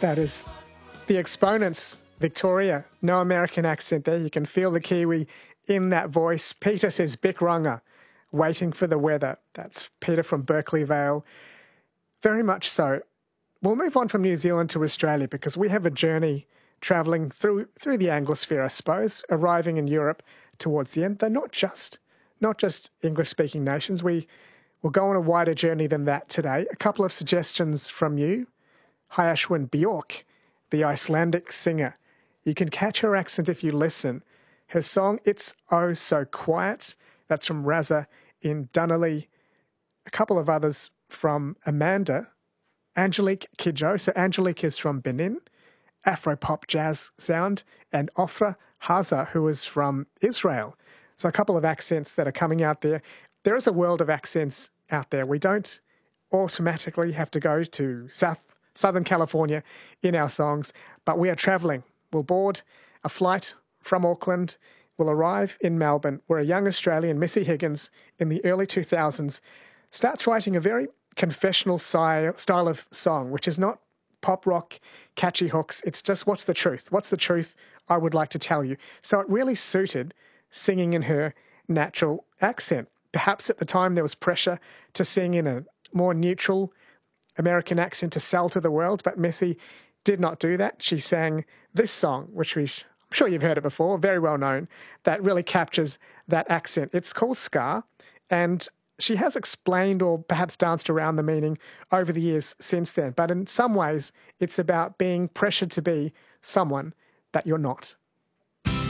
That is the Exponents, Victoria. No American accent there. You can feel the Kiwi in that voice. Peter says Bickrunga, waiting for the weather. That's Peter from Berkeley Vale. Very much so. We'll move on from New Zealand to Australia because we have a journey travelling through the Anglosphere, I suppose, arriving in Europe towards the end. They're not just English-speaking nations. We will go on a wider journey than that today. A couple of suggestions from you. Hayashwin Bjork, the Icelandic singer. You can catch her accent if you listen. Her song, It's Oh So Quiet, that's from Raza in Dunolly. A couple of others from Amanda. Angelique Kidjo, so Angelique is from Benin. Afro-pop jazz sound. And Ofra Haza, who is from Israel. So a couple of accents that are coming out there. There is a world of accents out there. We don't automatically have to go to Southern California in our songs, but we are travelling. We'll board a flight from Auckland. We'll arrive in Melbourne, where a young Australian, Missy Higgins, in the early 2000s, starts writing a very confessional style of song, which is not pop rock, catchy hooks. It's just, what's the truth? What's the truth I would like to tell you? So it really suited singing in her natural accent. Perhaps at the time there was pressure to sing in a more neutral American accent to sell to the world, but Missy did not do that. She sang this song, which I'm sure you've heard it before, very well known, that really captures that accent. It's called Scar, and she has explained or perhaps danced around the meaning over the years since then. But in some ways, it's about being pressured to be someone that you're not.